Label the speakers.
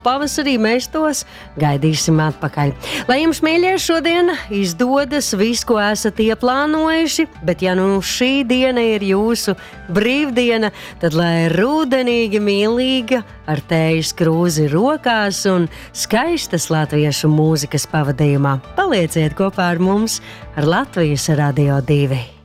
Speaker 1: pavasarī mēs tos gaidīsim atpakaļ. Lai jums, mīļie, šodien izdodas viss, ko esat ieplānojuši, bet ja nu šī diena ir jūsu brīvdiena, tad lai rudenīgi mīlīga ar tējas krūzi rokās un skaistas latviešu mūzikas pavadījumā. Palieciet kopā ar mums ar Latvijas Radio 2.